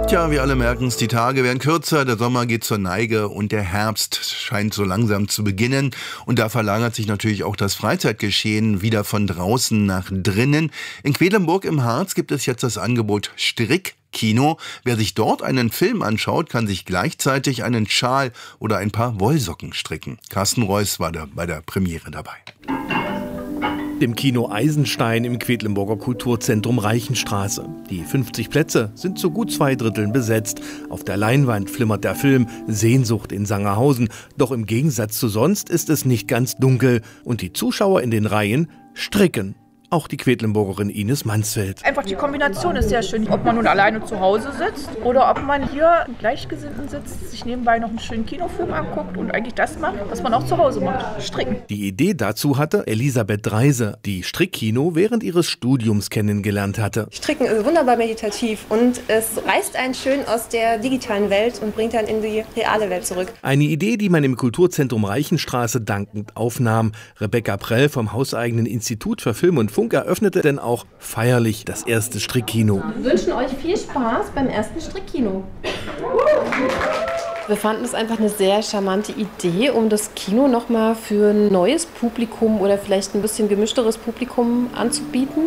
Tja, wir alle merken es, die Tage werden kürzer, der Sommer geht zur Neige und der Herbst scheint so langsam zu beginnen. Und da verlagert sich natürlich auch das Freizeitgeschehen wieder von draußen nach drinnen. In Quedlinburg im Harz gibt es jetzt das Angebot Strickkino. Wer sich dort einen Film anschaut, kann sich gleichzeitig einen Schal oder ein paar Wollsocken stricken. Carsten Reuss war da bei der Premiere dabei. Dem Kino Eisenstein im Quedlinburger Kulturzentrum Reichenstraße. Die 50 Plätze sind zu gut 2/3 besetzt. Auf der Leinwand flimmert der Film Sehnsucht in Sangerhausen. Doch im Gegensatz zu sonst ist es nicht ganz dunkel. Und die Zuschauer in den Reihen stricken. Auch die Quedlinburgerin Ines Mansfeld. Einfach die Kombination ist sehr schön. Ob man nun alleine zu Hause sitzt oder ob man hier mit Gleichgesinnten sitzt, sich nebenbei noch einen schönen Kinofilm anguckt und eigentlich das macht, was man auch zu Hause macht, stricken. Die Idee dazu hatte Elisabeth Dreise, die Strickkino während ihres Studiums kennengelernt hatte. Stricken ist wunderbar meditativ und es reißt einen schön aus der digitalen Welt und bringt dann in die reale Welt zurück. Eine Idee, die man im Kulturzentrum Reichenstraße dankend aufnahm. Rebecca Prell vom hauseigenen Institut für Film und Funk eröffnete denn auch feierlich das erste Strickkino. Wir wünschen euch viel Spaß beim ersten Strickkino. Wir fanden es einfach eine sehr charmante Idee, um das Kino nochmal für ein neues Publikum oder vielleicht ein bisschen gemischteres Publikum anzubieten.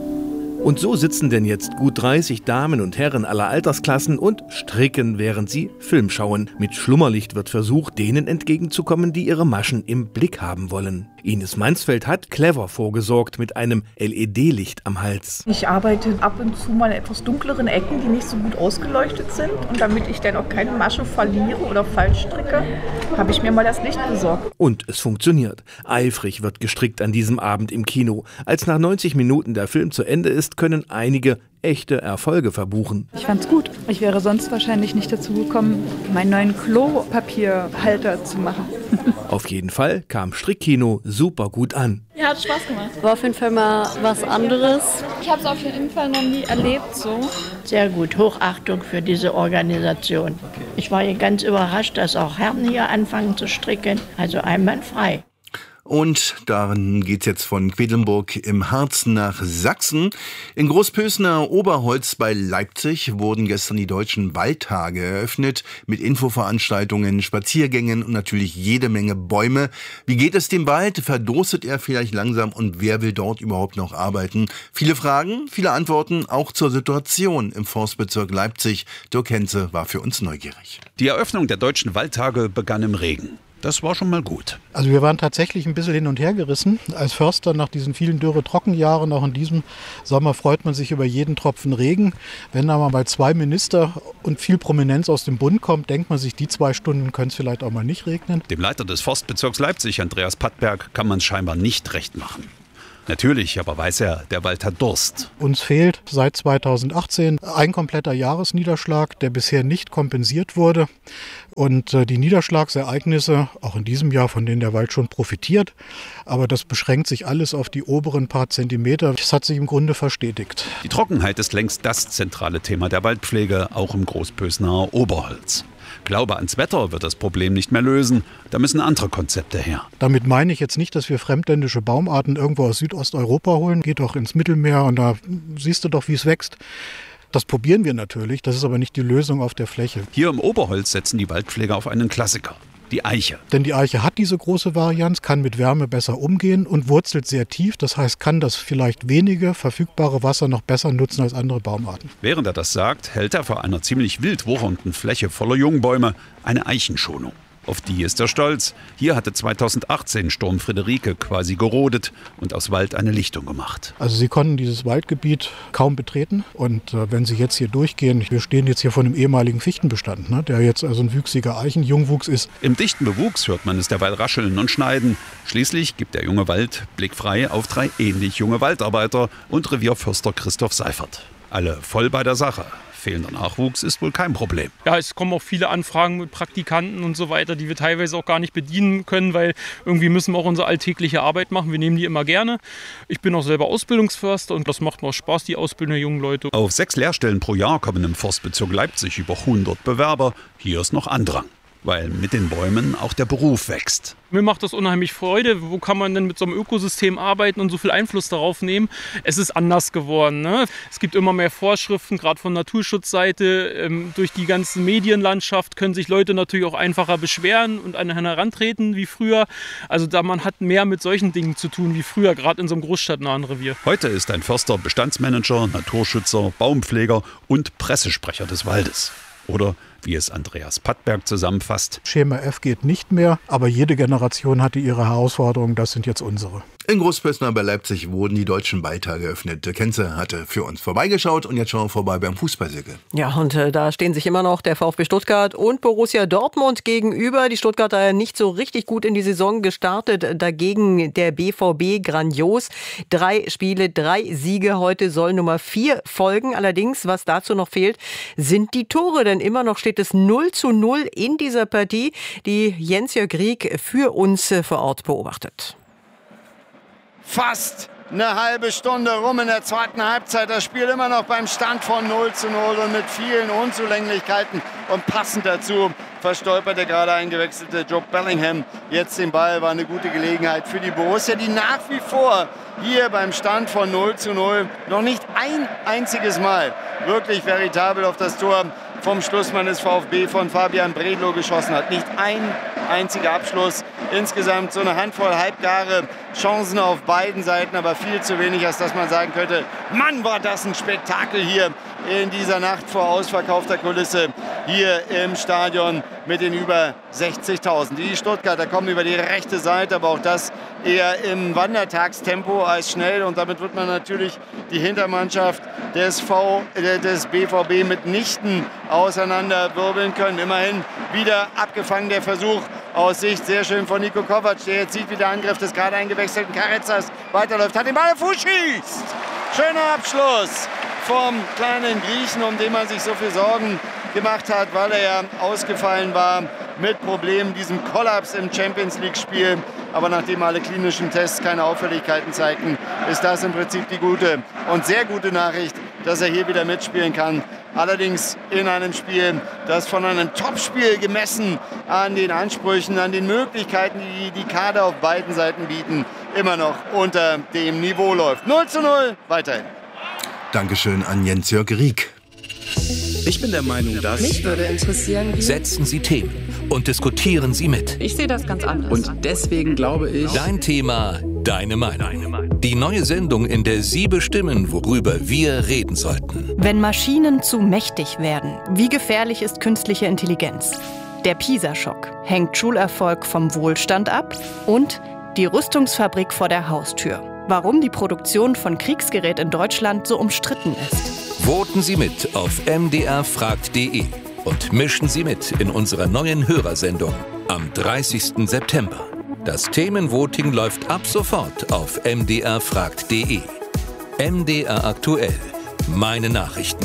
Und so sitzen denn jetzt gut 30 Damen und Herren aller Altersklassen und stricken, während sie Film schauen. Mit Schlummerlicht wird versucht, denen entgegenzukommen, die ihre Maschen im Blick haben wollen. Ines Mansfeld hat clever vorgesorgt mit einem LED-Licht am Hals. Ich arbeite ab und zu mal in etwas dunkleren Ecken, die nicht so gut ausgeleuchtet sind. Und damit ich dann auch keine Masche verliere oder falsch stricke, habe ich mir mal das Licht besorgt. Und es funktioniert. Eifrig wird gestrickt an diesem Abend im Kino. Als nach 90 Minuten der Film zu Ende ist, können einige echte Erfolge verbuchen. Ich fand's gut. Ich wäre sonst wahrscheinlich nicht dazu gekommen, meinen neuen Klopapierhalter zu machen. Auf jeden Fall kam Strickkino super gut an. Ja, hat Spaß gemacht. War auf jeden Fall mal was anderes. Ich habe es auf jeden Fall noch nie erlebt so. Sehr gut, Hochachtung für diese Organisation. Ich war hier ganz überrascht, dass auch Herren hier anfangen zu stricken, also einwandfrei. Und darin geht's jetzt von Quedlinburg im Harz nach Sachsen. In Großpösner Oberholz bei Leipzig wurden gestern die Deutschen Waldtage eröffnet mit Infoveranstaltungen, Spaziergängen und natürlich jede Menge Bäume. Wie geht es dem Wald? Verdurstet er vielleicht langsam und wer will dort überhaupt noch arbeiten? Viele Fragen, viele Antworten, auch zur Situation im Forstbezirk Leipzig. Dirk Henze war für uns neugierig. Die Eröffnung der Deutschen Waldtage begann im Regen. Das war schon mal gut. Also wir waren tatsächlich ein bisschen hin und her gerissen. Als Förster nach diesen vielen Dürre-Trockenjahren, auch in diesem Sommer, freut man sich über jeden Tropfen Regen. Wenn da mal bei 2 Minister und viel Prominenz aus dem Bund kommt, denkt man sich, die 2 Stunden können es vielleicht auch mal nicht regnen. Dem Leiter des Forstbezirks Leipzig, Andreas Pattberg, kann man es scheinbar nicht recht machen. Natürlich, aber weiß er, der Wald hat Durst. Uns fehlt seit 2018 ein kompletter Jahresniederschlag, der bisher nicht kompensiert wurde. Und die Niederschlagsereignisse, auch in diesem Jahr, von denen der Wald schon profitiert, aber das beschränkt sich alles auf die oberen paar Zentimeter. Das hat sich im Grunde verstetigt. Die Trockenheit ist längst das zentrale Thema der Waldpflege, auch im Großpösnaer Oberholz. Glaube ans Wetter wird das Problem nicht mehr lösen. Da müssen andere Konzepte her. Damit meine ich jetzt nicht, dass wir fremdländische Baumarten irgendwo aus Südosteuropa holen. Geht doch ins Mittelmeer und da siehst du doch, wie es wächst. Das probieren wir natürlich, das ist aber nicht die Lösung auf der Fläche. Hier im Oberholz setzen die Waldpfleger auf einen Klassiker, die Eiche. Denn die Eiche hat diese große Varianz, kann mit Wärme besser umgehen und wurzelt sehr tief. Das heißt, kann das vielleicht wenige verfügbare Wasser noch besser nutzen als andere Baumarten. Während er das sagt, hält er vor einer ziemlich wild wuchernden Fläche voller Jungbäume eine Eichenschonung. Auf die ist er stolz. Hier hatte 2018 Sturm Friederike quasi gerodet und aus Wald eine Lichtung gemacht. Also Sie konnten dieses Waldgebiet kaum betreten. Und wenn Sie jetzt hier durchgehen, wir stehen jetzt hier vor einem ehemaligen Fichtenbestand, ne, der jetzt also ein wüchsiger Eichenjungwuchs ist. Im dichten Bewuchs hört man es derweil rascheln und schneiden. Schließlich gibt der junge Wald blickfrei auf 3 ähnlich junge Waldarbeiter und Revierförster Christoph Seifert. Alle voll bei der Sache. Fehlender Nachwuchs ist wohl kein Problem. Ja, es kommen auch viele Anfragen mit Praktikanten und so weiter, die wir teilweise auch gar nicht bedienen können, weil irgendwie müssen wir auch unsere alltägliche Arbeit machen. Wir nehmen die immer gerne. Ich bin auch selber Ausbildungsförster und das macht mir auch Spaß, die Ausbildung der jungen Leute. Auf 6 Lehrstellen pro Jahr kommen im Forstbezirk Leipzig über 100 Bewerber. Hier ist noch Andrang. weil mit den Bäumen auch der Beruf wächst. Mir macht das unheimlich Freude. Wo kann man denn mit so einem Ökosystem arbeiten und so viel Einfluss darauf nehmen? Es ist anders geworden, ne? Es gibt immer mehr Vorschriften, gerade von Naturschutzseite. Durch die ganze Medienlandschaft können sich Leute natürlich auch einfacher beschweren und an einen herantreten wie früher. Also man hat mehr mit solchen Dingen zu tun wie früher, gerade in so einem großstadtnahen Revier. Heute ist ein Förster Bestandsmanager, Naturschützer, Baumpfleger und Pressesprecher des Waldes. Oder wie es Andreas Pattberg zusammenfasst: Schema F geht nicht mehr, aber jede Generation hatte ihre Herausforderungen, das sind jetzt unsere. In Großpößner bei Leipzig wurden die deutschen Waldtage eröffnet. Kenze hatte für uns vorbeigeschaut und jetzt schauen wir vorbei beim Fußballsickel. Ja, und da stehen sich immer noch der VfB Stuttgart und Borussia Dortmund gegenüber. Die Stuttgarter nicht so richtig gut in die Saison gestartet, dagegen der BVB grandios. 3 Spiele, 3 Siege, heute soll Nummer 4 folgen. Allerdings, was dazu noch fehlt, sind die Tore, denn immer noch steht es 0:0 in dieser Partie, die Jens-Jörg Rieck für uns vor Ort beobachtet. Fast eine halbe Stunde rum in der zweiten Halbzeit. Das Spiel immer noch beim Stand von 0:0 und mit vielen Unzulänglichkeiten. Und passend dazu verstolperte gerade eingewechselte Joe Bellingham jetzt den Ball. War eine gute Gelegenheit für die Borussia, die nach wie vor hier beim Stand von 0:0 noch nicht ein einziges Mal wirklich veritabel auf das Tor vom Schlussmann des VfB von Fabian Bredlow geschossen hat. Nicht ein einziger Abschluss. Insgesamt so eine Handvoll halbgare Chancen auf beiden Seiten, aber viel zu wenig, als dass man sagen könnte, Mann, war das ein Spektakel hier in dieser Nacht vor ausverkaufter Kulisse hier im Stadion mit den über 60.000. Die Stuttgarter kommen über die rechte Seite, aber auch das eher im Wandertagstempo als schnell. Und damit wird man natürlich die Hintermannschaft des BVB mitnichten auseinanderwirbeln können. Immerhin wieder abgefangen der Versuch aus Sicht, sehr schön von Niko Kovac, der jetzt sieht, wie der Angriff des gerade eingewechselten Karetzas weiterläuft. Hat den Ball auf Fuß, schießt! Schöner Abschluss vom kleinen Griechen, um den man sich so viel Sorgen gemacht hat, weil er ja ausgefallen war mit Problemen, diesem Kollaps im Champions-League-Spiel. Aber nachdem alle klinischen Tests keine Auffälligkeiten zeigten, ist das im Prinzip die gute und sehr gute Nachricht, dass er hier wieder mitspielen kann. Allerdings in einem Spiel, das von einem Topspiel gemessen an den Ansprüchen, an den Möglichkeiten, die die Kader auf beiden Seiten bieten, immer noch unter dem Niveau läuft. 0:0 weiterhin. Dankeschön an Jens-Jörg Rieck. Ich bin der Meinung, dass... Mich würde interessieren, wie... Setzen Sie Themen und diskutieren Sie mit. Ich sehe das ganz anders. Und deswegen glaube ich... Dein Thema, deine Meinung. Die neue Sendung, in der Sie bestimmen, worüber wir reden sollten. Wenn Maschinen zu mächtig werden, wie gefährlich ist künstliche Intelligenz? Der PISA-Schock. Hängt Schulerfolg vom Wohlstand ab? Und die Rüstungsfabrik vor der Haustür. Warum die Produktion von Kriegsgerät in Deutschland so umstritten ist. Voten Sie mit auf mdrfragt.de und mischen Sie mit in unserer neuen Hörersendung am 30. September. Das Themenvoting läuft ab sofort auf mdrfragt.de. MDR aktuell. Meine Nachrichten.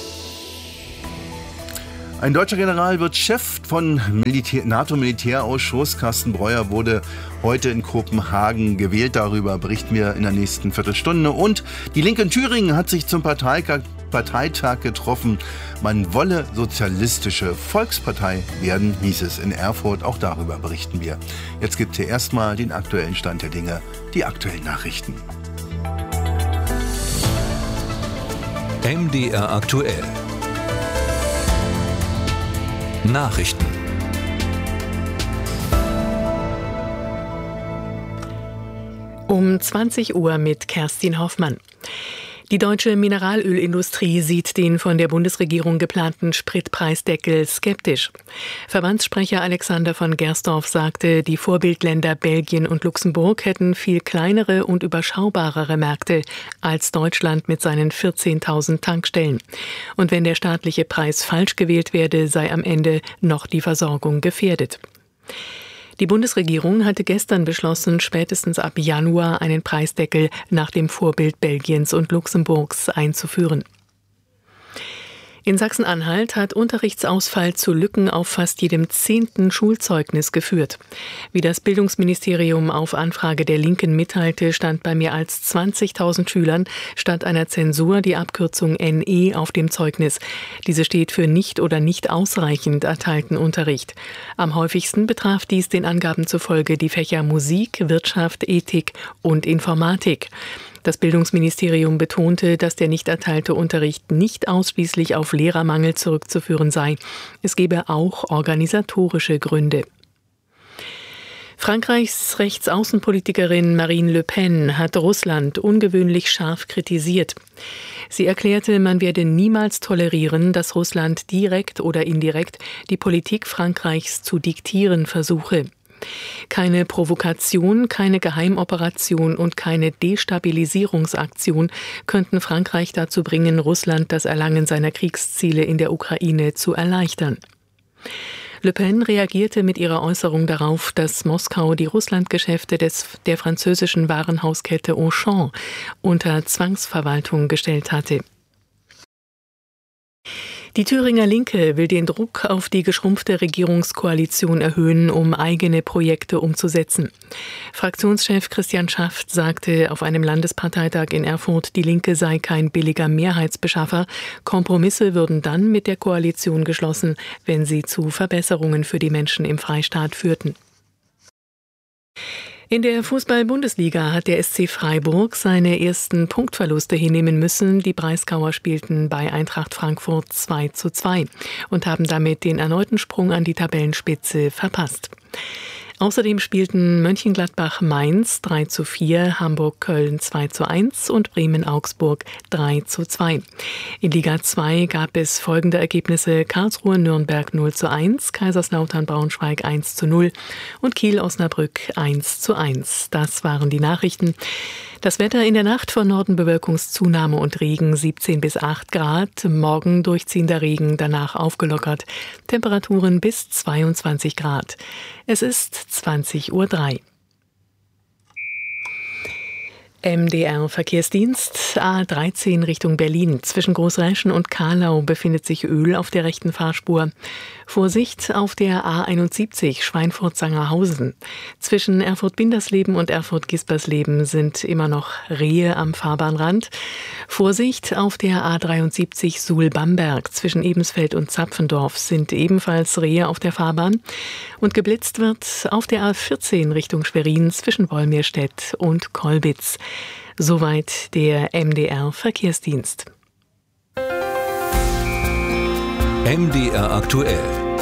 Ein deutscher General wird Chef von NATO-Militärausschuss. Carsten Breuer wurde heute in Kopenhagen gewählt. Darüber berichten wir in der nächsten Viertelstunde. Und die Linke in Thüringen hat sich zum Parteitag getroffen. Man wolle sozialistische Volkspartei werden, hieß es in Erfurt. Auch darüber berichten wir. Jetzt gibt es hier erstmal den aktuellen Stand der Dinge, die aktuellen Nachrichten. MDR aktuell. Nachrichten. Um 20 Uhr mit Kerstin Hoffmann. Die deutsche Mineralölindustrie sieht den von der Bundesregierung geplanten Spritpreisdeckel skeptisch. Verbandssprecher Alexander von Gersdorf sagte, die Vorbildländer Belgien und Luxemburg hätten viel kleinere und überschaubarere Märkte als Deutschland mit seinen 14.000 Tankstellen. Und wenn der staatliche Preis falsch gewählt werde, sei am Ende noch die Versorgung gefährdet. Die Bundesregierung hatte gestern beschlossen, spätestens ab Januar einen Preisdeckel nach dem Vorbild Belgiens und Luxemburgs einzuführen. In Sachsen-Anhalt hat Unterrichtsausfall zu Lücken auf fast jedem 10. Schulzeugnis geführt. Wie das Bildungsministerium auf Anfrage der Linken mitteilte, stand bei mehr als 20.000 Schülern statt einer Zensur die Abkürzung NE auf dem Zeugnis. Diese steht für nicht oder nicht ausreichend erteilten Unterricht. Am häufigsten betraf dies den Angaben zufolge die Fächer Musik, Wirtschaft, Ethik und Informatik. Das Bildungsministerium betonte, dass der nicht erteilte Unterricht nicht ausschließlich auf Lehrermangel zurückzuführen sei. Es gebe auch organisatorische Gründe. Frankreichs Rechtsaußenpolitikerin Marine Le Pen hat Russland ungewöhnlich scharf kritisiert. Sie erklärte, man werde niemals tolerieren, dass Russland direkt oder indirekt die Politik Frankreichs zu diktieren versuche. Keine Provokation, keine Geheimoperation und keine Destabilisierungsaktion könnten Frankreich dazu bringen, Russland das Erlangen seiner Kriegsziele in der Ukraine zu erleichtern. Le Pen reagierte mit ihrer Äußerung darauf, dass Moskau die Russlandgeschäfte der französischen Warenhauskette Auchan unter Zwangsverwaltung gestellt hatte. Die Thüringer Linke will den Druck auf die geschrumpfte Regierungskoalition erhöhen, um eigene Projekte umzusetzen. Fraktionschef Christian Schaft sagte auf einem Landesparteitag in Erfurt, die Linke sei kein billiger Mehrheitsbeschaffer. Kompromisse würden dann mit der Koalition geschlossen, wenn sie zu Verbesserungen für die Menschen im Freistaat führten. In der Fußball-Bundesliga hat der SC Freiburg seine ersten Punktverluste hinnehmen müssen. Die Breisgauer spielten bei Eintracht Frankfurt 2:2 und haben damit den erneuten Sprung an die Tabellenspitze verpasst. Außerdem spielten Mönchengladbach-Mainz 3:4, Hamburg-Köln 2:1 und Bremen-Augsburg 3:2. In Liga 2 gab es folgende Ergebnisse: Karlsruhe-Nürnberg 0:1, Kaiserslautern-Braunschweig 1:0 und Kiel-Osnabrück 1:1. Das waren die Nachrichten. Das Wetter in der Nacht von Norden Bewölkungszunahme und Regen 17 bis 8 Grad. Morgen durchziehender Regen, danach aufgelockert. Temperaturen bis 22 Grad. Es ist 20:03 Uhr. MDR Verkehrsdienst A13 Richtung Berlin. Zwischen Großräschen und Kahlau befindet sich Öl auf der rechten Fahrspur. Vorsicht auf der A71 Schweinfurt-Sangerhausen. Zwischen Erfurt-Bindersleben und Erfurt-Gispersleben sind immer noch Rehe am Fahrbahnrand. Vorsicht auf der A73 Suhl-Bamberg. Zwischen Ebensfeld und Zapfendorf sind ebenfalls Rehe auf der Fahrbahn. Und geblitzt wird auf der A14 Richtung Schwerin zwischen Wolmirstedt und Kolbitz. Soweit der MDR Verkehrsdienst. MDR aktuell.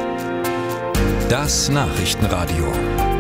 Das Nachrichtenradio.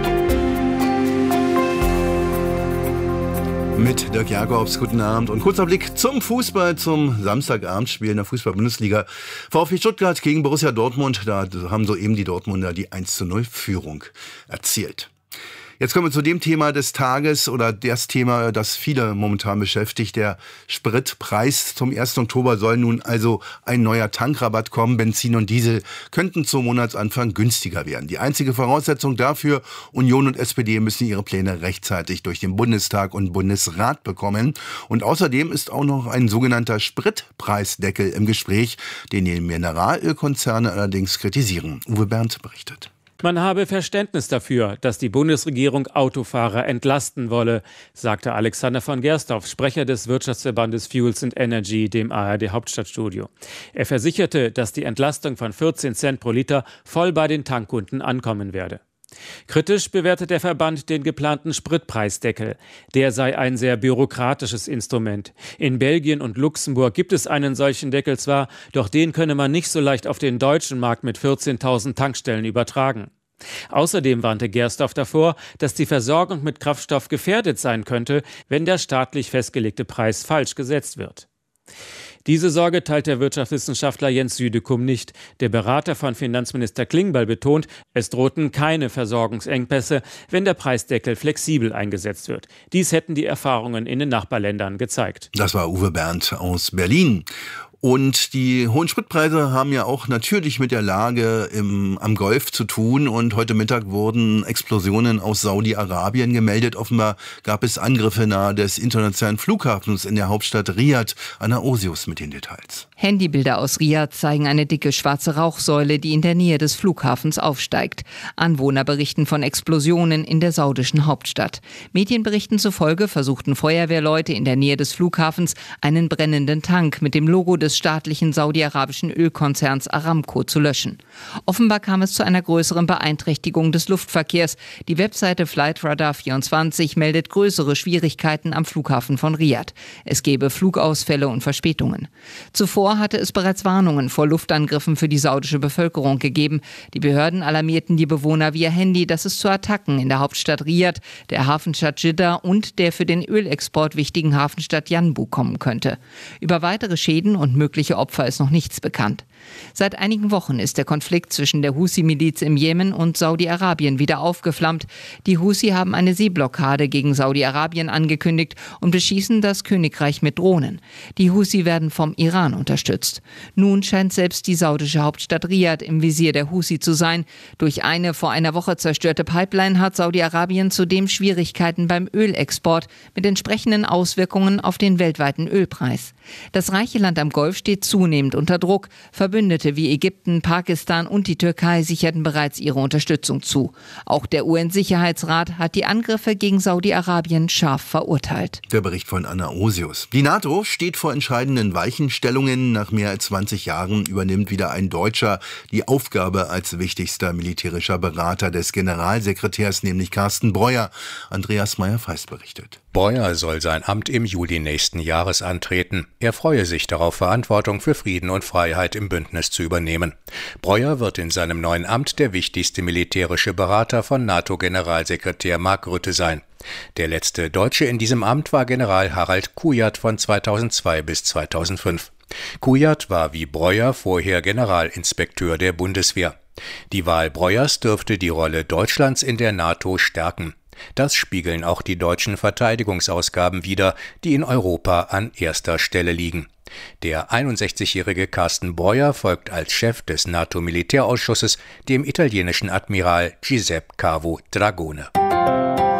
Mit Dirk Jakobs, guten Abend und kurzer Blick zum Fußball, zum Samstagabendspiel in der Fußball-Bundesliga. VfB Stuttgart gegen Borussia Dortmund, da haben soeben die Dortmunder die 1:0 Führung erzielt. Jetzt kommen wir zu dem Thema des Tages oder das Thema, das viele momentan beschäftigt. Der Spritpreis zum 1. Oktober soll nun also ein neuer Tankrabatt kommen. Benzin und Diesel könnten zum Monatsanfang günstiger werden. Die einzige Voraussetzung dafür, Union und SPD müssen ihre Pläne rechtzeitig durch den Bundestag und Bundesrat bekommen. Und außerdem ist auch noch ein sogenannter Spritpreisdeckel im Gespräch, den die Mineralölkonzerne allerdings kritisieren. Uwe Berndt berichtet. Man habe Verständnis dafür, dass die Bundesregierung Autofahrer entlasten wolle, sagte Alexander von Gersdorf, Sprecher des Wirtschaftsverbandes Fuels and Energy, dem ARD Hauptstadtstudio. Er versicherte, dass die Entlastung von 14 Cent pro Liter voll bei den Tankkunden ankommen werde. Kritisch bewertet der Verband den geplanten Spritpreisdeckel. Der sei ein sehr bürokratisches Instrument. In Belgien und Luxemburg gibt es einen solchen Deckel zwar, doch den könne man nicht so leicht auf den deutschen Markt mit 14.000 Tankstellen übertragen. Außerdem warnte Gersdorf davor, dass die Versorgung mit Kraftstoff gefährdet sein könnte, wenn der staatlich festgelegte Preis falsch gesetzt wird. Diese Sorge teilt der Wirtschaftswissenschaftler Jens Südekum nicht. Der Berater von Finanzminister Klingbeil betont, es drohten keine Versorgungsengpässe, wenn der Preisdeckel flexibel eingesetzt wird. Dies hätten die Erfahrungen in den Nachbarländern gezeigt. Das war Uwe Berndt aus Berlin. Und die hohen Spritpreise haben ja auch natürlich mit der Lage am Golf zu tun. Und heute Mittag wurden Explosionen aus Saudi-Arabien gemeldet. Offenbar gab es Angriffe nahe des internationalen Flughafens in der Hauptstadt Riad. Anna Osius mit den Details. Handybilder aus Riyadh zeigen eine dicke schwarze Rauchsäule, die in der Nähe des Flughafens aufsteigt. Anwohner berichten von Explosionen in der saudischen Hauptstadt. Medienberichten zufolge versuchten Feuerwehrleute in der Nähe des Flughafens einen brennenden Tank mit dem Logo des staatlichen saudi-arabischen Ölkonzerns Aramco zu löschen. Offenbar kam es zu einer größeren Beeinträchtigung des Luftverkehrs. Die Webseite Flightradar24 meldet größere Schwierigkeiten am Flughafen von Riyadh. Es gebe Flugausfälle und Verspätungen. Zuvor hatte es bereits Warnungen vor Luftangriffen für die saudische Bevölkerung gegeben. Die Behörden alarmierten die Bewohner via Handy, dass es zu Attacken in der Hauptstadt Riyadh, der Hafenstadt Jeddah und der für den Ölexport wichtigen Hafenstadt Yanbu kommen könnte. Über weitere Schäden und mögliche Opfer ist noch nichts bekannt. Seit einigen Wochen ist der Konflikt zwischen der Husi-Miliz im Jemen und Saudi-Arabien wieder aufgeflammt. Die Husi haben eine Seeblockade gegen Saudi-Arabien angekündigt und beschießen das Königreich mit Drohnen. Die Husi werden vom Iran unterstützt. Nun scheint selbst die saudische Hauptstadt Riyadh im Visier der Husi zu sein. Durch eine vor einer Woche zerstörte Pipeline hat Saudi-Arabien zudem Schwierigkeiten beim Ölexport mit entsprechenden Auswirkungen auf den weltweiten Ölpreis. Das reiche Land am Golf steht zunehmend unter Druck. Verbündete wie Ägypten, Pakistan und die Türkei sicherten bereits ihre Unterstützung zu. Auch der UN-Sicherheitsrat hat die Angriffe gegen Saudi-Arabien scharf verurteilt. Der Bericht von Anna Osius. Die NATO steht vor entscheidenden Weichenstellungen. Nach mehr als 20 Jahren übernimmt wieder ein Deutscher die Aufgabe als wichtigster militärischer Berater des Generalsekretärs, nämlich Carsten Breuer. Andreas Meyer-Feist berichtet. Breuer soll sein Amt im Juli nächsten Jahres antreten. Er freue sich darauf, Verantwortung für Frieden und Freiheit im Bündnis zu übernehmen. Breuer wird in seinem neuen Amt der wichtigste militärische Berater von NATO-Generalsekretär Mark Rutte sein. Der letzte Deutsche in diesem Amt war General Harald Kujat von 2002 bis 2005. Kujat war wie Breuer vorher Generalinspekteur der Bundeswehr. Die Wahl Breuers dürfte die Rolle Deutschlands in der NATO stärken. Das spiegeln auch die deutschen Verteidigungsausgaben wider, die in Europa an erster Stelle liegen. Der 61-jährige Carsten Breuer folgt als Chef des NATO-Militärausschusses dem italienischen Admiral Giuseppe Cavo Dragone.